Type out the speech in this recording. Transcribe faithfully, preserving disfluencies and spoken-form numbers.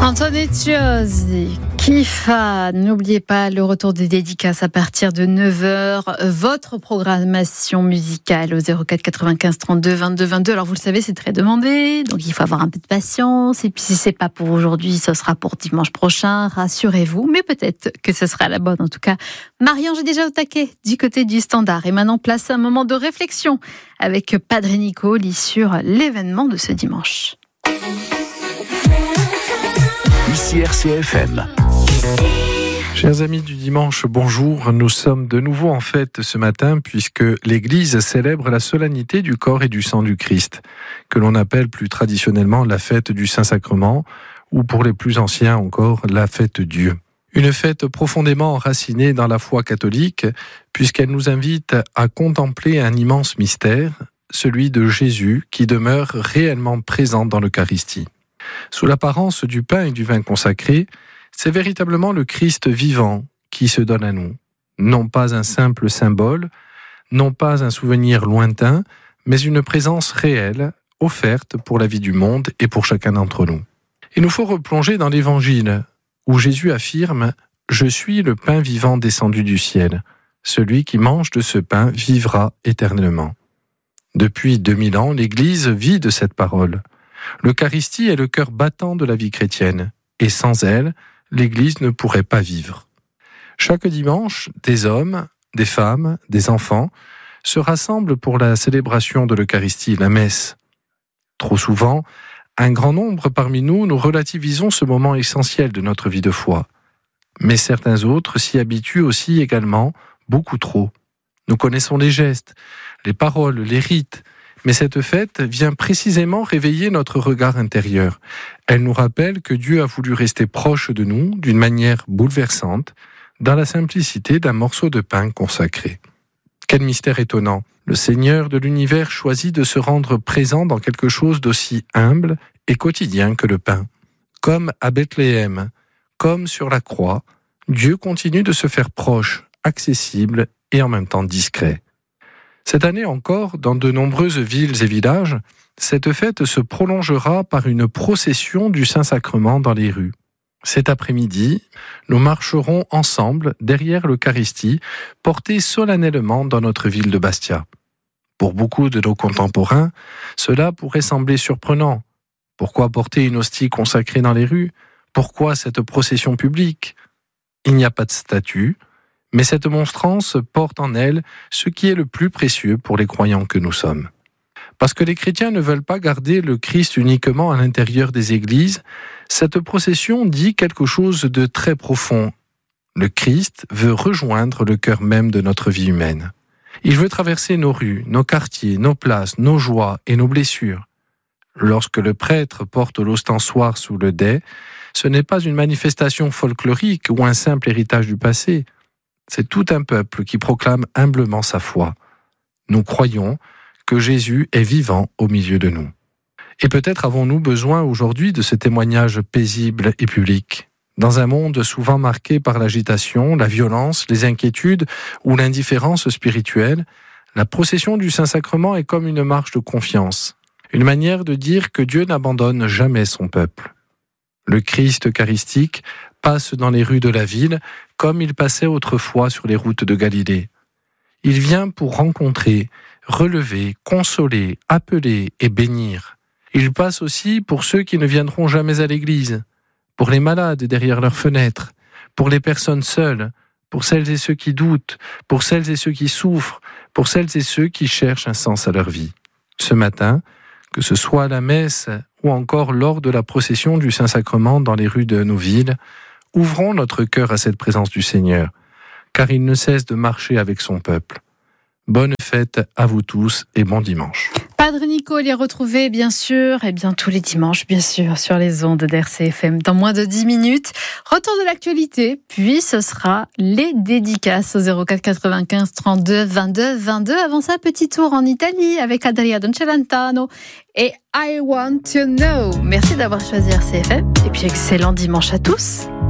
Antoine Chiosi, Kifa, n'oubliez pas le retour des dédicaces à partir de neuf heures. Votre programmation musicale au zéro quatre quatre-vingt-quinze trente-deux vingt-deux vingt-deux. Alors vous le savez, c'est très demandé, donc il faut avoir un peu de patience. Et puis si c'est pas pour aujourd'hui, ce sera pour dimanche prochain, rassurez-vous. Mais peut-être que ce sera la bonne. En tout cas, Marie-Ange est déjà au taquet du côté du standard. Et maintenant, place à un moment de réflexion avec Padre Nicoli sur l'événement de ce dimanche. Ici R C F M. Chers amis du dimanche, bonjour. Nous sommes de nouveau en fête ce matin puisque l'Église célèbre la solennité du corps et du sang du Christ, que l'on appelle plus traditionnellement la fête du Saint-Sacrement ou pour les plus anciens encore la fête Dieu. Une fête profondément enracinée dans la foi catholique puisqu'elle nous invite à contempler un immense mystère, celui de Jésus qui demeure réellement présent dans l'Eucharistie. Sous l'apparence du pain et du vin consacrés, c'est véritablement le Christ vivant qui se donne à nous. Non pas un simple symbole, non pas un souvenir lointain, mais une présence réelle, offerte pour la vie du monde et pour chacun d'entre nous. Il nous faut replonger dans l'Évangile, où Jésus affirme « Je suis le pain vivant descendu du ciel. Celui qui mange de ce pain vivra éternellement. » Depuis deux mille ans, l'Église vit de cette parole. L'Eucharistie est le cœur battant de la vie chrétienne, et sans elle, l'Église ne pourrait pas vivre. Chaque dimanche, des hommes, des femmes, des enfants se rassemblent pour la célébration de l'Eucharistie, la messe. Trop souvent, un grand nombre parmi nous, nous relativisons ce moment essentiel de notre vie de foi. Mais certains autres s'y habituent aussi également, beaucoup trop. Nous connaissons les gestes, les paroles, les rites, mais cette fête vient précisément réveiller notre regard intérieur. Elle nous rappelle que Dieu a voulu rester proche de nous d'une manière bouleversante, dans la simplicité d'un morceau de pain consacré. Quel mystère étonnant! Le Seigneur de l'univers choisit de se rendre présent dans quelque chose d'aussi humble et quotidien que le pain. Comme à Bethléem, comme sur la croix, Dieu continue de se faire proche, accessible et en même temps discret. Cette année encore, dans de nombreuses villes et villages, cette fête se prolongera par une procession du Saint-Sacrement dans les rues. Cet après-midi, nous marcherons ensemble derrière l'Eucharistie, portée solennellement dans notre ville de Bastia. Pour beaucoup de nos contemporains, cela pourrait sembler surprenant. Pourquoi porter une hostie consacrée dans les rues? Pourquoi cette procession publique? Il n'y a pas de statut, mais cette monstrance porte en elle ce qui est le plus précieux pour les croyants que nous sommes. Parce que les chrétiens ne veulent pas garder le Christ uniquement à l'intérieur des églises, cette procession dit quelque chose de très profond. Le Christ veut rejoindre le cœur même de notre vie humaine. Il veut traverser nos rues, nos quartiers, nos places, nos joies et nos blessures. Lorsque le prêtre porte l'ostensoir sous le dais, ce n'est pas une manifestation folklorique ou un simple héritage du passé. C'est tout un peuple qui proclame humblement sa foi. Nous croyons que Jésus est vivant au milieu de nous. Et peut-être avons-nous besoin aujourd'hui de ce témoignage paisible et public. Dans un monde souvent marqué par l'agitation, la violence, les inquiétudes ou l'indifférence spirituelle, la procession du Saint-Sacrement est comme une marche de confiance, une manière de dire que Dieu n'abandonne jamais son peuple. Le Christ eucharistique passe dans les rues de la ville comme il passait autrefois sur les routes de Galilée. Il vient pour rencontrer, relever, consoler, appeler et bénir. Il passe aussi pour ceux qui ne viendront jamais à l'église, pour les malades derrière leurs fenêtres, pour les personnes seules, pour celles et ceux qui doutent, pour celles et ceux qui souffrent, pour celles et ceux qui cherchent un sens à leur vie. Ce matin, que ce soit à la messe ou encore lors de la procession du Saint-Sacrement dans les rues de nos villes, ouvrons notre cœur à cette présence du Seigneur, car il ne cesse de marcher avec son peuple. Bonne fête à vous tous et bon dimanche. Padre Nicoli est retrouvé, bien sûr, et bien tous les dimanches, bien sûr, sur les ondes d'R C F M dans moins de dix minutes. Retour de l'actualité, puis ce sera les dédicaces au zéro quatre quatre-vingt-quinze trente-deux vingt-deux vingt-deux. Avant ça, petit tour en Italie avec Adriano Celentano et I Want to Know. Merci d'avoir choisi R C F M et puis excellent dimanche à tous.